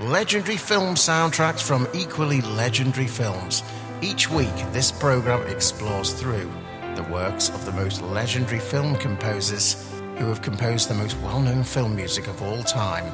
Legendary film soundtracks from equally legendary films. Each week, this programme explores through the works of the most legendary film composers who have composed the most well-known film music of all time.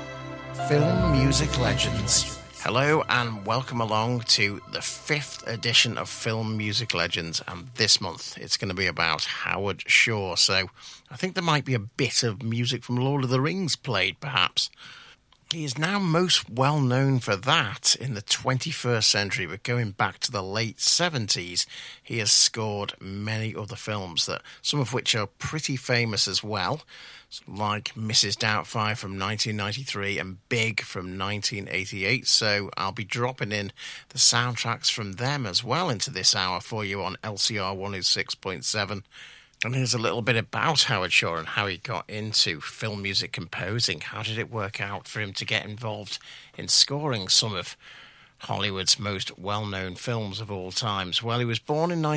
Film Music Legends. Hello and welcome along to the 5th edition of Film Music Legends, and this month it's going to be about Howard Shore, so I think there might be a bit of music from Lord of the Rings played, perhaps. He is now most well known for that in the 21st century, but going back to the late 70s, he has scored many other films, that some of which are pretty famous as well, like Mrs. Doubtfire from 1993 and Big from 1988. So I'll be dropping in the soundtracks from them as well into this hour for you on LCR 106.7. And here's a little bit about Howard Shore and how he got into film music composing. How did it work out for him to get involved in scoring some of Hollywood's most well-known films of all times? Well, he was born in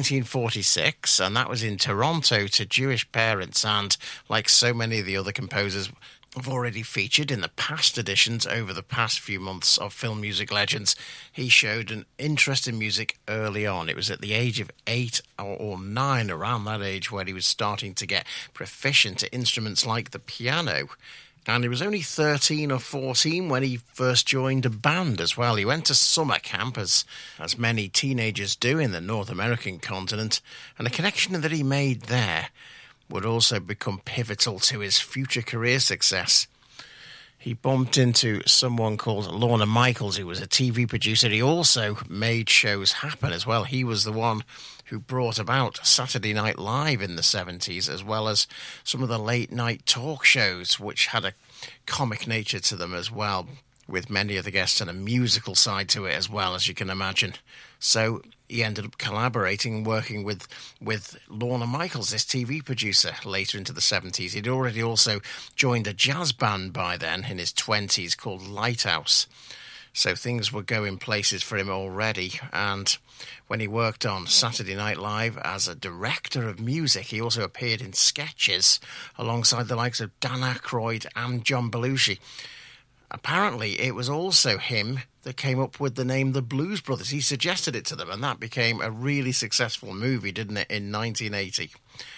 1946, and that was in Toronto to Jewish parents. And like so many of the other composers I've already featured in the past editions over the past few months of Film Music Legends, he showed an interest in music early on. It was at the age of 8 or 9, around that age, where he was starting to get proficient at instruments like the piano. And he was only 13 or 14 when he first joined a band as well. He went to summer camp, as many teenagers do in the North American continent, and a connection that he made there would also become pivotal to his future career success. He bumped into someone called Lorna Michaels, who was a TV producer. He also made shows happen as well. He was the one who brought about Saturday Night Live in the 70s, as well as some of the late-night talk shows, which had a comic nature to them as well, with many of the guests and a musical side to it as well, as you can imagine. So he ended up collaborating and working with Lorna Michaels, this TV producer, later into the 70s. He'd already also joined a jazz band by then in his 20s called Lighthouse. So things were going places for him already. And when he worked on Saturday Night Live as a director of music, he also appeared in sketches alongside the likes of Dan Aykroyd and John Belushi. Apparently, it was also him that came up with the name The Blues Brothers. He suggested it to them, and that became a really successful movie, didn't it, in 1980.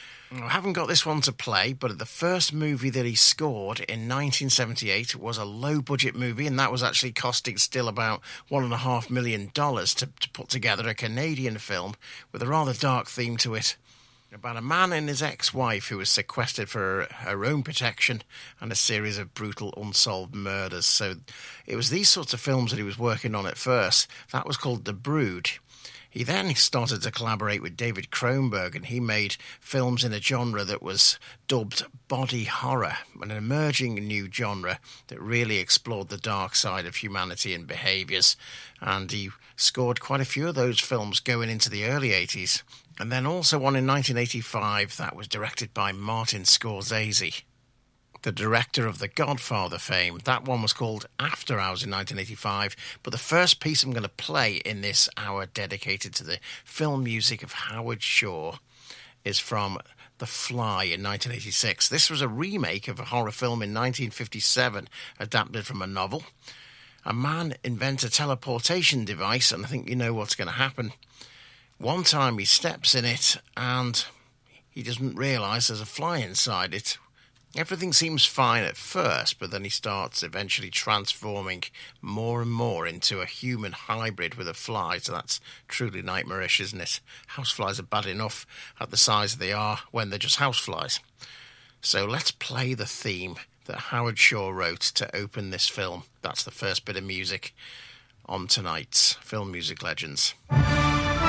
I haven't got this one to play, but the first movie that he scored in 1978 was a low-budget movie, and that was actually costing still about $1.5 million to put together, a Canadian film with a rather dark theme to it, about a man and his ex-wife who was sequestered for her own protection and a series of brutal unsolved murders. So it was these sorts of films that he was working on at first. That was called The Brood. He then started to collaborate with David Cronenberg, and he made films in a genre that was dubbed body horror, an emerging new genre that really explored the dark side of humanity and behaviours. And he scored quite a few of those films going into the early 80s. And then also one in 1985 that was directed by Martin Scorsese, the director of The Godfather fame. That one was called After Hours in 1985. But the first piece I'm going to play in this hour dedicated to the film music of Howard Shore is from The Fly in 1986. This was a remake of a horror film in 1957, adapted from a novel. A man invents a teleportation device, and I think you know what's going to happen. One time he steps in it and he doesn't realise there's a fly inside it. Everything seems fine at first, but then he starts eventually transforming more and more into a human hybrid with a fly. So that's truly nightmarish, isn't it? Houseflies are bad enough at the size they are when they're just houseflies. So let's play the theme that Howard Shore wrote to open this film. That's the first bit of music on tonight's Film Music Legends.